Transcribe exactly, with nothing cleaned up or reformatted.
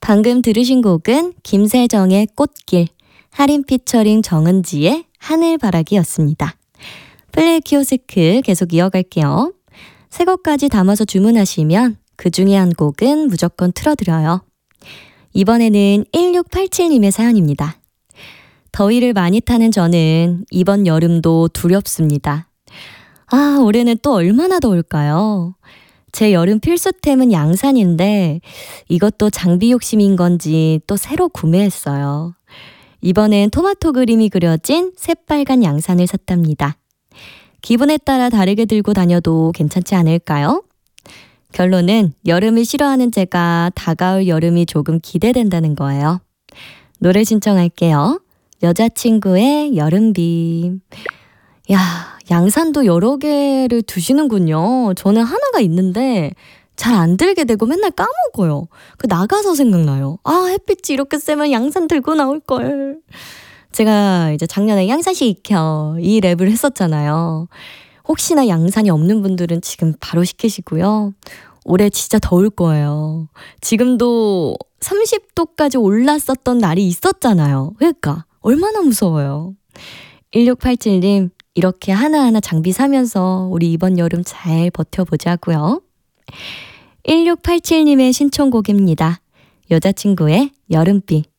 방금 들으신 곡은 김세정의 꽃길, 하림 피처링 정은지의 하늘바라기였습니다. 플레이 키오스크 계속 이어갈게요. 새 곡까지 담아서 주문하시면 그 중에 한 곡은 무조건 틀어드려요. 이번에는 일육팔칠님의 사연입니다. 더위를 많이 타는 저는 이번 여름도 두렵습니다. 아, 올해는 또 얼마나 더울까요? 제 여름 필수템은 양산인데 이것도 장비 욕심인 건지 또 새로 구매했어요. 이번엔 토마토 그림이 그려진 새빨간 양산을 샀답니다. 기분에 따라 다르게 들고 다녀도 괜찮지 않을까요? 결론은 여름을 싫어하는 제가 다가올 여름이 조금 기대된다는 거예요. 노래 신청할게요. 여자친구의 여름비. 야, 양산도 여러 개를 두시는군요. 저는 하나가 있는데 잘 안 들게 되고 맨날 까먹어요. 그 나가서 생각나요. 아, 햇빛이 이렇게 세면 양산 들고 나올걸. 제가 이제 작년에 양산시 익혀 이 랩을 했었잖아요. 혹시나 양산이 없는 분들은 지금 바로 시키시고요. 올해 진짜 더울 거예요. 지금도 삼십 도까지 올랐었던 날이 있었잖아요. 그러니까 얼마나 무서워요. 일육팔칠님 이렇게 하나하나 장비 사면서 우리 이번 여름 잘 버텨보자고요. 일육팔칠님의 신청곡입니다. 여자친구의 여름비.